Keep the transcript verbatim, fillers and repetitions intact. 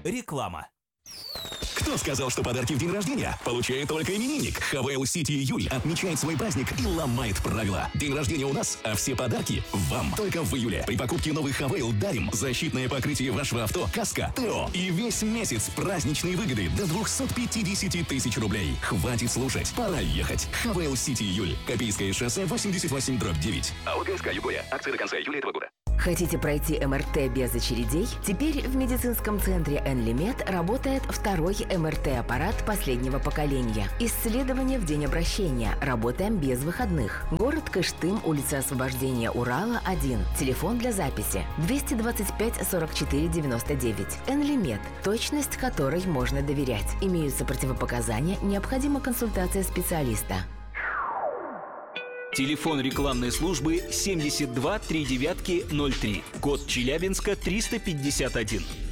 Реклама. Кто сказал, что подарки в день рождения получает только именинник? Хавейл Сити Июль отмечает свой праздник и ломает правила. День рождения у нас, а все подарки вам. Только в июле. При покупке новых Хавейл дарим защитное покрытие вашего авто, каска, ТО. И весь месяц праздничные выгоды до двести пятьдесят тысяч рублей. Хватит слушать, пора ехать. Хавейл Сити Июль. Копейское шоссе восемьдесят восемь дробь девять. АО ГСК Югоя. Акции до конца июля этого года. Хотите пройти эм эр тэ без очередей? Теперь в медицинском центре Энлимед работает второй эм эр тэ-аппарат последнего поколения. Исследование в день обращения. Работаем без выходных. Город Кыштым, улица Освобождения Урала, один. Телефон для записи двести двадцать пять сорок четыре девяносто девять. Энлимед. Точность которой можно доверять. Имеются противопоказания, необходима консультация специалиста. Телефон рекламной службы семьдесят два три девятки ноль три. Код Челябинска триста пятьдесят один.